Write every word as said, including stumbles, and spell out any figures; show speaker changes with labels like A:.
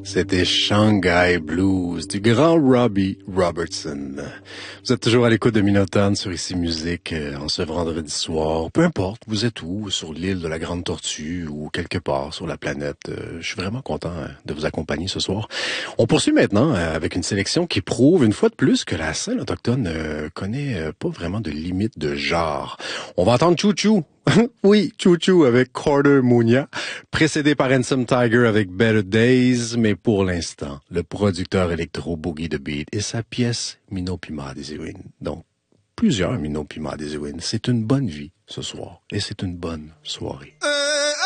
A: C'était Shanghai Blues du grand Robbie Robertson. Vous êtes toujours à l'écoute de Minotaure sur Ici Musique euh, en ce vendredi soir. Peu importe, vous êtes où, sur l'île de la Grande Tortue ou quelque part sur la planète. Euh, je suis vraiment content euh, de vous accompagner ce soir. On poursuit maintenant euh, avec une sélection qui prouve une fois de plus que la scène autochtone euh, connaît euh, pas vraiment de limite de genre. On va entendre Chou Chou. Oui, Chou Chou avec Carter Mounia, précédé par Handsome Tiger avec Better Days, mais pour l'instant, le producteur électro Boogie the Beat et sa pièce Mino Pima des Ewin. Donc, plusieurs Mino Pima des Ewin. C'est une bonne vie ce soir et c'est une bonne soirée.